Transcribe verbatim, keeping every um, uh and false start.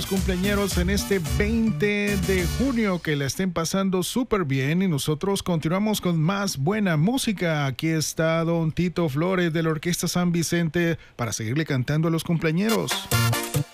Cumpleañeros en este veinte de junio, que la estén pasando súper bien y nosotros continuamos con más buena música. Aquí está don Tito Flores de la Orquesta San Vicente para seguirle cantando a los cumpleañeros.